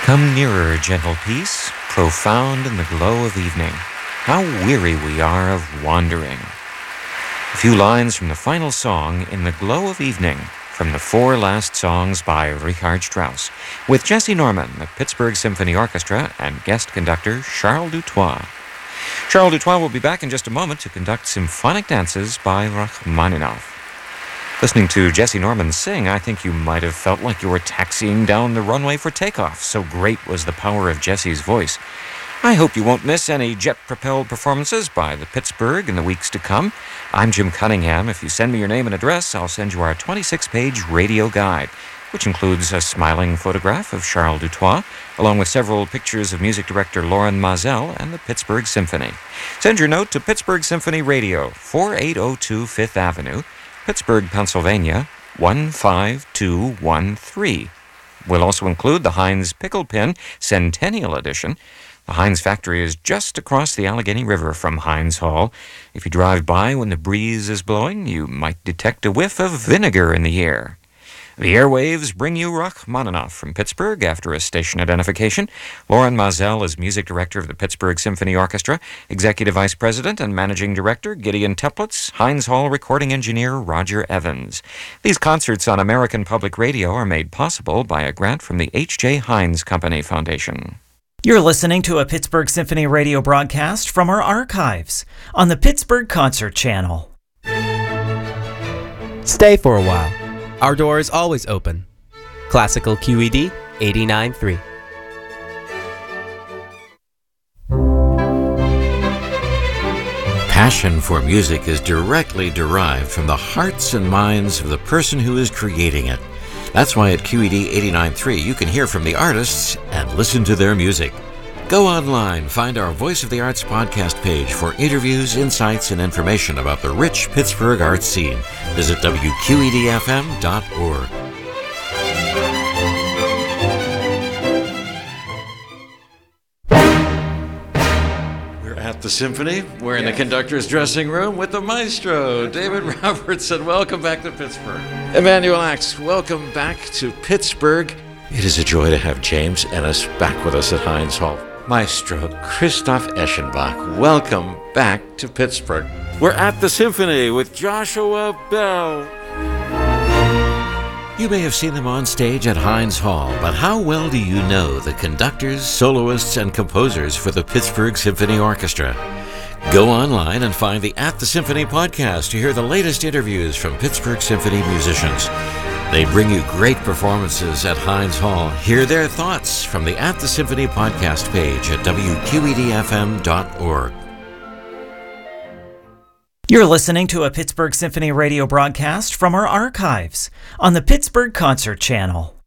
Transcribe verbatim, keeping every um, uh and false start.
Come nearer, gentle peace, profound in the glow of evening. How weary we are of wandering. A few lines from the final song, In the Glow of Evening, from the four last songs by Richard Strauss, with Jesse Norman, the Pittsburgh Symphony Orchestra, and guest conductor Charles Dutoit. Charles Dutoit will be back in just a moment to conduct symphonic dances by Rachmaninoff. Listening to Jesse Norman sing, I think you might have felt like you were taxiing down the runway for takeoff. So great was the power of Jesse's voice. I hope you won't miss any jet-propelled performances by the Pittsburgh in the weeks to come. I'm Jim Cunningham. If you send me your name and address, I'll send you our twenty-six page radio guide, which includes a smiling photograph of Charles Dutoit, along with several pictures of music director Loren Mazel and the Pittsburgh Symphony. Send your note to Pittsburgh Symphony Radio, forty-eight oh two Fifth Avenue, Pittsburgh, Pennsylvania, one five two one three. We'll also include the Heinz Pickle Pin Centennial Edition. The Heinz factory is just across the Allegheny River from Heinz Hall. If you drive by when the breeze is blowing, you might detect a whiff of vinegar in the air. The airwaves bring you Rachmaninoff from Pittsburgh after a station identification. Loren Mazel is music director of the Pittsburgh Symphony Orchestra, executive vice president and managing director Gideon Teplitz, Heinz Hall recording engineer Roger Evans. These concerts on American Public Radio are made possible by a grant from the H J. Heinz Company Foundation. You're listening to a Pittsburgh Symphony Radio broadcast from our archives on the Pittsburgh Concert Channel. Stay for a while. Our door is always open. Classical Q E D eighty-nine point three. Passion for music is directly derived from the hearts and minds of the person who is creating it. That's why at Q E D eighty-nine point three you can hear from the artists and listen to their music. Go online, find our Voice of the Arts podcast page for interviews, insights, and information about the rich Pittsburgh arts scene. Visit W Q E D F M dot org. We're at the Symphony. We're in the conductor's dressing room with the maestro, David Robertson. Welcome back to Pittsburgh. Emmanuel Axe, welcome back to Pittsburgh. It is a joy to have James Ennis back with us at Heinz Hall. Maestro Christoph Eschenbach, welcome back to Pittsburgh. We're at the Symphony with Joshua Bell. You may have seen them on stage at Heinz Hall, but how well do you know the conductors, soloists, and composers for the Pittsburgh Symphony Orchestra? Go online and find the At the Symphony podcast to hear the latest interviews from Pittsburgh Symphony musicians. They bring you great performances at Heinz Hall. Hear their thoughts from the At the Symphony podcast page at W Q E D F M dot org. You're listening to a Pittsburgh Symphony Radio broadcast from our archives on the Pittsburgh Concert Channel.